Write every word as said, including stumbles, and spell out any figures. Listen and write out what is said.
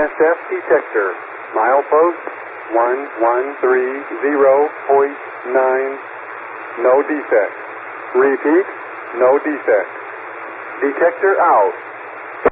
S F detector. Milepost one one three zero point nine. No defect. Repeat, no defect. Detector out.